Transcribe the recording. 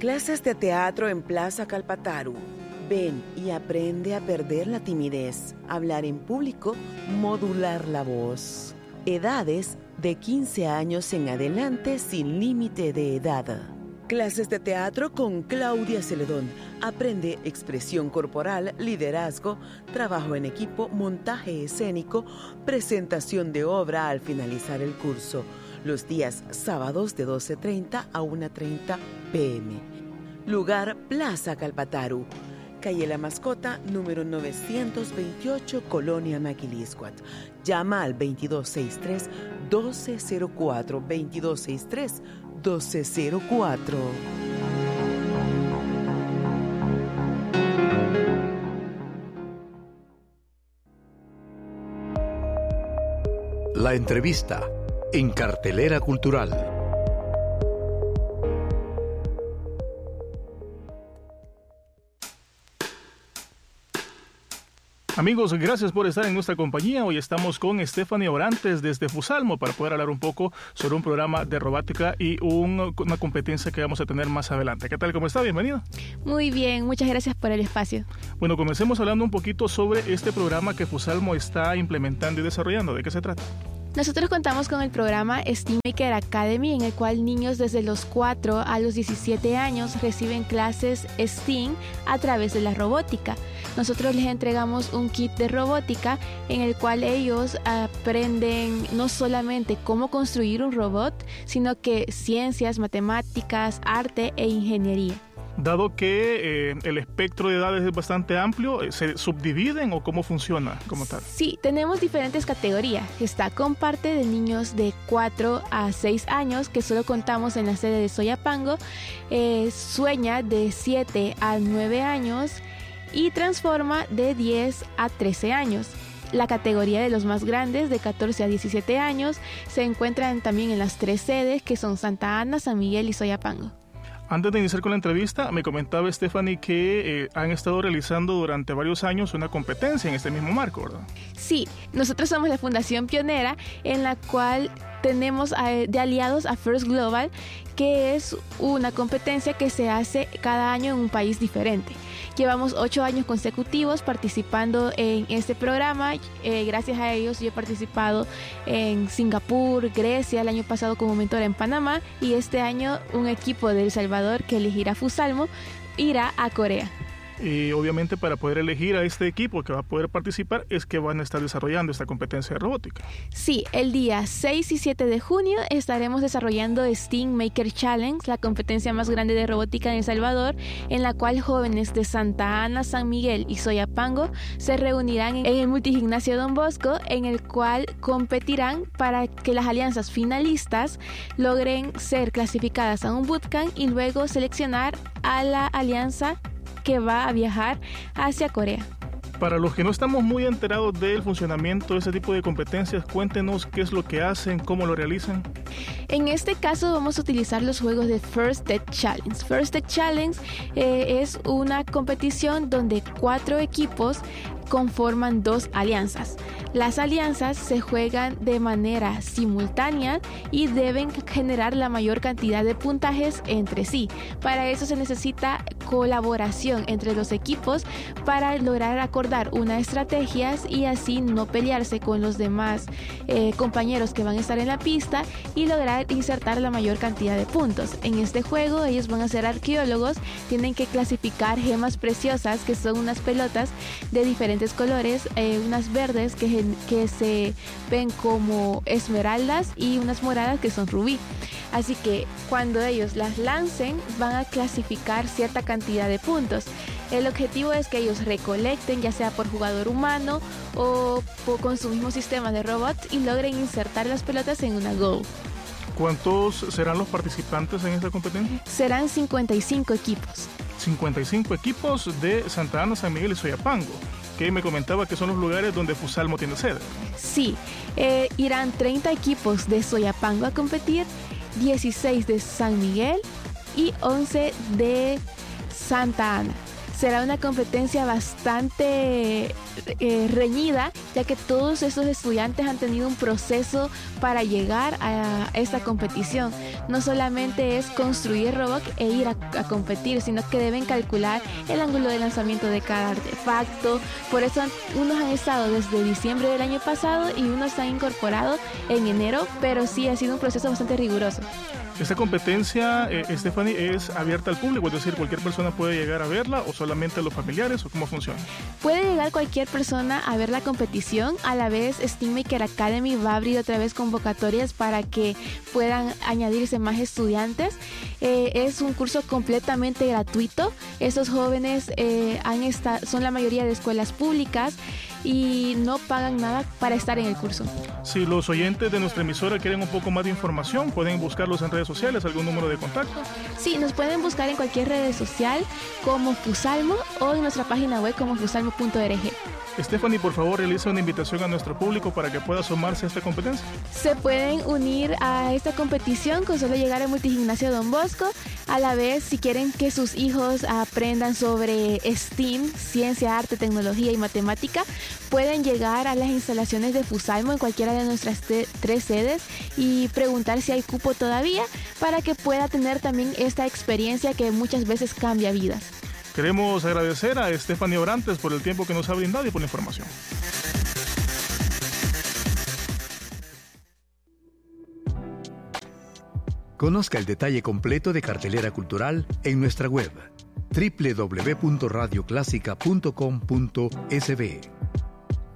Clases de teatro en Plaza Calpataru. Ven y aprende a perder la timidez, hablar en público, modular la voz. Edades de 15 años en adelante sin límite de edad. Clases de teatro con Claudia Celedón. Aprende expresión corporal, liderazgo, trabajo en equipo, montaje escénico, presentación de obra al finalizar el curso. Los días sábados de 12:30 a 1:30 p.m. Lugar Plaza Calpataru. Calle La Mascota, número 928, Colonia Maquiliscuat. Llama al 2263-1204, 2263-1204. La entrevista en Cartelera Cultural. Amigos, gracias por estar en nuestra compañía. Hoy estamos con Stephanie Orantes desde Fusalmo para poder hablar un poco sobre un programa de robótica y una competencia que vamos a tener más adelante. ¿Qué tal? ¿Cómo está? Bienvenido. Muy bien, muchas gracias por el espacio. Bueno, comencemos hablando un poquito sobre este programa que Fusalmo está implementando y desarrollando. ¿De qué se trata? Nosotros contamos con el programa STEAM Maker Academy, en el cual niños desde los 4 a los 17 años reciben clases STEAM a través de la robótica. Nosotros les entregamos un kit de robótica en el cual ellos aprenden no solamente cómo construir un robot, sino que ciencias, matemáticas, arte e ingeniería. Dado que el espectro de edades es bastante amplio, ¿se subdividen o cómo funciona como tal? Sí, tenemos diferentes categorías. Está con parte de niños de 4 a 6 años, que solo contamos en la sede de Soyapango, Sueña de 7 a 9 años y Transforma de 10 a 13 años. La categoría de los más grandes, de 14 a 17 años, se encuentran también en las 3 sedes, que son Santa Ana, San Miguel y Soyapango. Antes de iniciar con la entrevista, me comentaba Stephanie que han estado realizando durante varios años una competencia en este mismo marco, ¿verdad? Sí, nosotros somos la fundación pionera en la cual tenemos de aliados a First Global, que es una competencia que se hace cada año en un país diferente. Llevamos 8 años consecutivos participando en este programa. Gracias a ellos yo he participado en Singapur, Grecia, el año pasado como mentora en Panamá, y este año un equipo de El Salvador que elegirá Fusalmo irá a Corea. Y obviamente para poder elegir a este equipo que va a poder participar es que van a estar desarrollando esta competencia de robótica. Sí, el día 6 y 7 de junio estaremos desarrollando STEAM Maker Challenge, la competencia más grande de robótica en El Salvador, en la cual jóvenes de Santa Ana, San Miguel y Soyapango se reunirán en el Multigimnasio Don Bosco, en el cual competirán para que las alianzas finalistas logren ser clasificadas a un bootcamp y luego seleccionar a la alianza que va a viajar hacia Corea. Para los que no estamos muy enterados del funcionamiento de este tipo de competencias, cuéntenos qué es lo que hacen, cómo lo realizan. En este caso vamos a utilizar los juegos de First Tech Challenge. First Tech Challenge es una competición donde 4 equipos conforman 2 alianzas. Las alianzas se juegan de manera simultánea y deben generar la mayor cantidad de puntajes entre sí. Para eso se necesita colaboración entre los equipos para lograr acordar unas estrategias y así no pelearse con los demás compañeros que van a estar en la pista y lograr insertar la mayor cantidad de puntos. En este juego ellos van a ser arqueólogos, tienen que clasificar gemas preciosas, que son unas pelotas de diferentes colores, unas verdes que se ven como esmeraldas y unas moradas que son rubí. Así que cuando ellos las lancen van a clasificar cierta cantidad de puntos. El objetivo es que ellos recolecten, ya sea por jugador humano o con su mismo sistema de robots, y logren insertar las pelotas en una goal. ¿Cuántos serán los participantes en esta competencia? Serán 55 equipos. 55 equipos de Santa Ana, San Miguel y Soyapango, que me comentaba que son los lugares donde Fusalmo tiene sede. Sí, irán 30 equipos de Soyapango a competir, 16 de San Miguel y 11 de Santa Ana. será una competencia bastante reñida, ya que todos estos estudiantes han tenido un proceso para llegar a esta competición. No solamente es construir robot e ir a competir, sino que deben calcular el ángulo de lanzamiento de cada artefacto. Por eso unos han estado desde diciembre del año pasado y unos se han incorporado en enero, pero sí ha sido un proceso bastante riguroso. Esta competencia, Stephanie, es abierta al público, es decir, cualquier persona puede llegar a verla o solamente los familiares, o cómo funciona. Puede llegar cualquier persona a ver la competición. A la vez, Steammaker Academy va a abrir otra vez convocatorias para que puedan añadirse más estudiantes. Es un curso completamente gratuito. Estos jóvenes son la mayoría de escuelas públicas y no pagan nada para estar en el curso. Si los oyentes de nuestra emisora quieren un poco más de información, pueden buscarlos en redes sociales, algún número de contacto. Sí, nos pueden buscar en cualquier red social como Fusalmo o en nuestra página web como fusalmo.org. Stephanie, por favor, realiza una invitación a nuestro público para que pueda sumarse a esta competencia. Se pueden unir a esta competición con solo llegar al Multigimnasio Don Bosco. A la vez, si quieren que sus hijos aprendan sobre STEAM, ciencia, arte, tecnología y matemática, pueden llegar a las instalaciones de Fusalmo en cualquiera de nuestras 3 sedes y preguntar si hay cupo todavía para que pueda tener también esta experiencia que muchas veces cambia vidas. Queremos agradecer a Stephanie Orantes por el tiempo que nos ha brindado y por la información. Conozca el detalle completo de Cartelera Cultural en nuestra web www.radioclásica.com.sb.